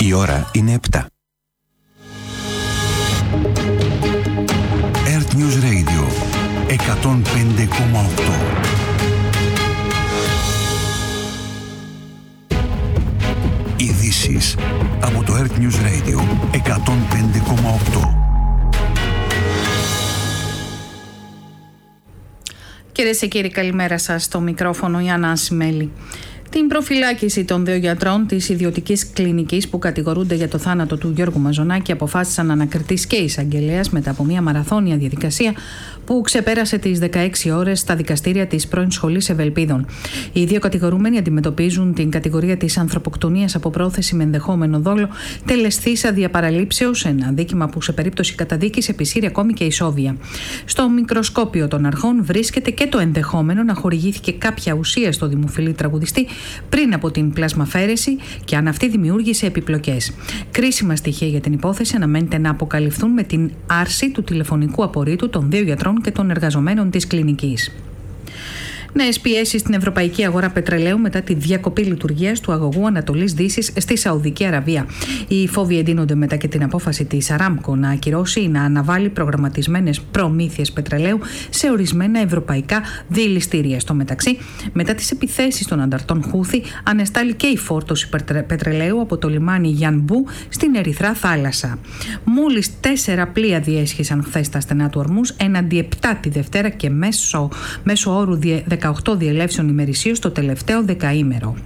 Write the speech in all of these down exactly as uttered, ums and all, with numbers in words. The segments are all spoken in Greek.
Η ώρα είναι επτά. Earth News Radio εκατόν πέντε κόμμα οκτώ. Ειδήσεις από το Earth News Radio εκατόν πέντε κόμμα οκτώ. Κυρίες και κύριοι, καλημέρα σας. Στο μικρόφωνο η Άννα Ασημέλη. Την προφυλάκηση των δύο γιατρών της ιδιωτικής κλινικής που κατηγορούνται για το θάνατο του Γιώργου Μαζονάκη αποφάσισαν ανακριτής και εισαγγελέας μετά από μια μαραθώνια διαδικασία που ξεπέρασε τις δεκαέξι ώρες στα δικαστήρια της πρώην Σχολής Ευελπίδων. Οι δύο κατηγορούμενοι αντιμετωπίζουν την κατηγορία της ανθρωποκτονίας από πρόθεση με ενδεχόμενο δόλο τελεσθής αδιαπαραλήψεως, ένα δίκημα που σε περίπτωση καταδίκης επισύρει ακόμη και ισόβια. Στο μικροσκόπιο των αρχών βρίσκεται και το ενδεχόμενο να χορηγήθηκε κάποια ουσία στο δημοφιλή τραγουδιστή πριν από την πλασμαφαίρεση και αν αυτή δημιούργησε επιπλοκές. Κρίσιμα στοιχεία για την υπόθεση αναμένεται να αποκαλυφθούν με την άρση του τηλεφωνικού απορρίτου των δύο γιατρών και των εργαζομένων της κλινικής. Νέες πιέσεις στην ευρωπαϊκή αγορά πετρελαίου μετά τη διακοπή λειτουργίας του αγωγού Ανατολής Δύσης στη Σαουδική Αραβία. Οι φόβοι εντείνονται μετά και την απόφαση της Αράμκο να ακυρώσει ή να αναβάλει προγραμματισμένες προμήθειες πετρελαίου σε ορισμένα ευρωπαϊκά διελιστήρια. Στο μεταξύ, μετά τις επιθέσεις των ανταρτών Χούθη, ανεστάλλει και η φόρτωση πετρελαίου από το λιμάνι Γιανμπού στην Ερυθρά Θάλασσα. Μόλις τέσσερα πλοία διέσχισαν χθες τα στενά του Ορμούζ, έναντι επτά τη Δευτέρα και μέσω, μέσω όρου δεκαοκτώ διελεύσεων ημερησίως το τελευταίο δεκαήμερο.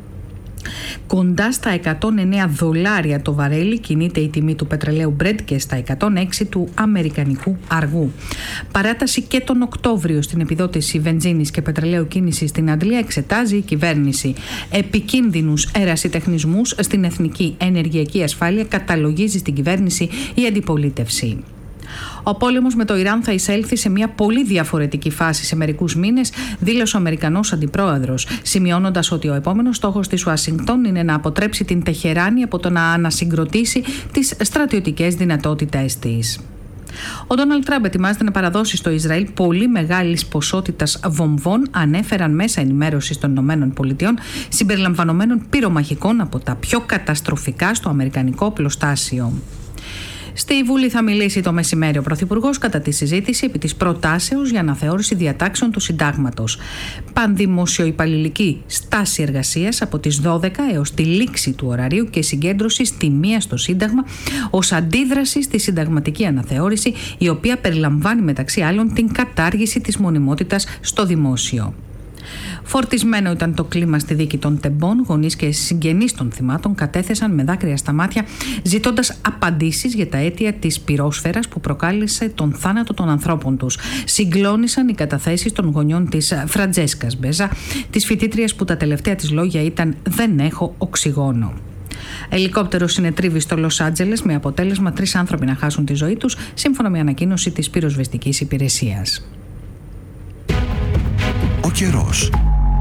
Κοντά στα εκατόν εννέα δολάρια το βαρέλι κινείται η τιμή του πετρελαίου Brent και στα εκατόν έξι του αμερικανικού αργού. Παράταση και τον Οκτώβριο στην επιδότηση βενζίνης και πετρελαίου κίνησης στην Αντλία εξετάζει η κυβέρνηση. Επικίνδυνους ερασιτεχνισμούς στην εθνική ενεργειακή ασφάλεια καταλογίζει στην κυβέρνηση η αντιπολίτευση. Ο πόλεμος με το Ιράν θα εισέλθει σε μια πολύ διαφορετική φάση σε μερικούς μήνες, δήλωσε ο Αμερικανός αντιπρόεδρος, σημειώνοντας ότι ο επόμενος στόχος της Ουασιγκτών είναι να αποτρέψει την Τεχεράνη από το να ανασυγκροτήσει τις στρατιωτικές δυνατότητες της. Ο Ντόναλντ Τραμπ ετοιμάζεται να παραδώσει στο Ισραήλ πολύ μεγάλης ποσότητας βομβών, ανέφεραν μέσα ενημέρωσης των ΗΠΑ, συμπεριλαμβανομένων πυρομαχικών από τα πιο καταστροφικά στο αμερικανικό οπλοστάσιο. Στη Βουλή θα μιλήσει το μεσημέρι ο Πρωθυπουργός κατά τη συζήτηση επί της προτάσεως για αναθεώρηση διατάξεων του Συντάγματος. Πανδημοσιοϊπαλληλική στάση εργασίας από τις δώδεκα έως τη λήξη του ωραρίου και συγκέντρωση στη μία στο Σύνταγμα ως αντίδραση στη συνταγματική αναθεώρηση, η οποία περιλαμβάνει μεταξύ άλλων την κατάργηση της μονιμότητας στο δημόσιο. Φορτισμένο ήταν το κλίμα στη δίκη των Τεμπών. Γονείς και συγγενείς των θυμάτων κατέθεσαν με δάκρυα στα μάτια, ζητώντας απαντήσεις για τα αίτια της πυρόσφαιρας που προκάλεσε τον θάνατο των ανθρώπων τους. Συγκλώνησαν οι καταθέσεις των γονιών της Φραντζέσκας Μπέζα, της φοιτήτριας που τα τελευταία της λόγια ήταν «Δεν έχω οξυγόνο». Ελικόπτερο συνετρίβει στο Λος Άντζελες με αποτέλεσμα τρεις άνθρωποι να χάσουν τη ζωή τους, σύμφωνα με ανακοίνωση της πυροσβεστικής υπηρεσίας. Ο καιρός.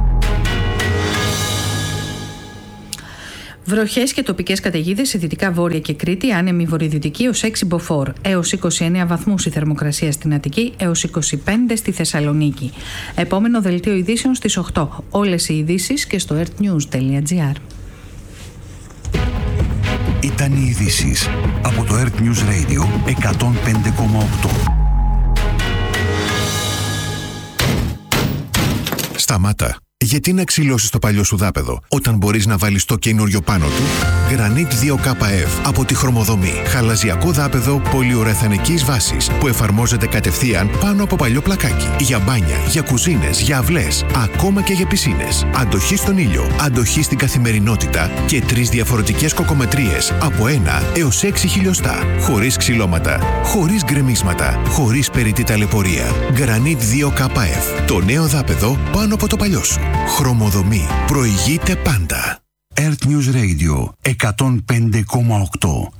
Βροχές και τοπικές καταιγίδες σε δυτικά Βόρεια και Κρήτη, άνεμη βορειοδυτική έως έξι μποφόρ, έως είκοσι εννέα βαθμούς η θερμοκρασία στην Αττική, έως είκοσι πέντε στη Θεσσαλονίκη. Επόμενο δελτίο ειδήσεων στις οκτώ. Όλες οι ειδήσεις και στο earthnews τελεία gr. Ήταν οι ειδήσεις από το Earth News Radio εκατόν πέντε κόμμα οκτώ. Σταμάτα. Γιατί να ξυλώσεις το παλιό σου δάπεδο όταν μπορείς να βάλεις το καινούριο πάνω του? Granit δύο κέι εφ από τη Χρωμοδομή. Χαλαζιακό δάπεδο πολυουρεθανικής βάσης που εφαρμόζεται κατευθείαν πάνω από παλιό πλακάκι. Για μπάνια, για κουζίνες, για αυλές, ακόμα και για πισίνες. Αντοχή στον ήλιο, αντοχή στην καθημερινότητα και τρεις διαφορετικές κοκομετρίες από ένα έως έξι χιλιοστά. Χωρίς ξυλώματα, χωρίς γκρεμίσματα, χωρίς περιττή ταλαιπωρία. Granit δύο κέι εφ. Το νέο δάπεδο πάνω από το παλιό σου. Χρωμοδομή. Προηγείται πάντα. Earth News Radio εκατόν πέντε κόμμα οκτώ.